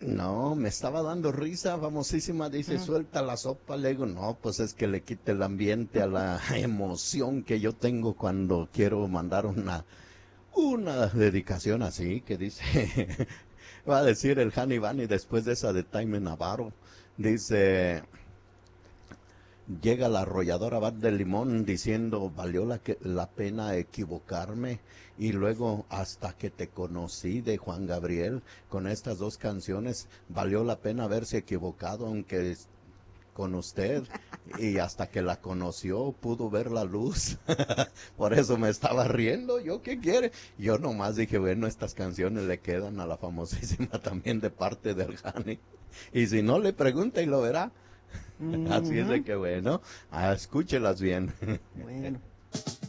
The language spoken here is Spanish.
No, me estaba dando risa, famosísima, dice, suelta la sopa, le digo, no, pues es que le quite el ambiente a la emoción que yo tengo cuando quiero mandar una dedicación así, que dice, va a decir el Hani Bani después de esa de Jaime Navarro, dice, llega la arrolladora Bat de Limón diciendo, valió la pena equivocarme, y luego hasta que te conocí de Juan Gabriel, con estas dos canciones, valió la pena haberse equivocado, aunque con usted, y hasta que la conoció pudo ver la luz. Por eso me estaba riendo. ¿Yo qué quiere? Yo nomás dije, bueno, estas canciones le quedan a la famosísima también de parte del Hani. Y si no, le pregunta y lo verá. Así es de Ujú. que bueno, escúchelas bien. Bueno.